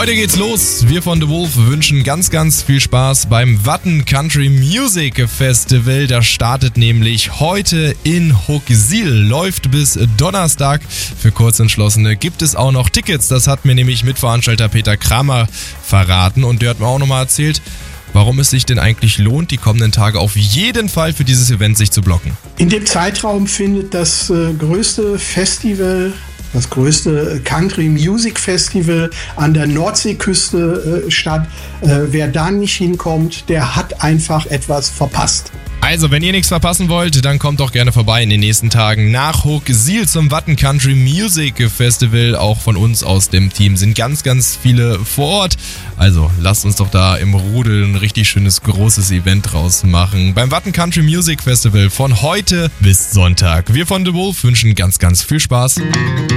Heute geht's los. Wir von The Wolf wünschen ganz, ganz viel Spaß beim Watten Country Music Festival. Das startet nämlich heute in Hooksiel, läuft bis Donnerstag. Für Kurzentschlossene gibt es auch noch Tickets. Das hat mir nämlich Mitveranstalter Peter Kramer verraten und der hat mir auch nochmal erzählt, warum es sich denn eigentlich lohnt, die kommenden Tage auf jeden Fall für dieses Event sich zu blocken. In dem Zeitraum findet das größte Festival, das größte Country Music Festival an der Nordseeküste statt. Wer da nicht hinkommt, der hat einfach etwas verpasst. Also, wenn ihr nichts verpassen wollt, dann kommt doch gerne vorbei in den nächsten Tagen nach Hooksiel zum Watten Country Music Festival. Auch von uns aus dem Team sind ganz, ganz viele vor Ort. Also, lasst uns doch da im Rudel ein richtig schönes, großes Event draus machen. Beim Watten Country Music Festival von heute bis Sonntag. Wir von The Wolf wünschen ganz, ganz viel Spaß.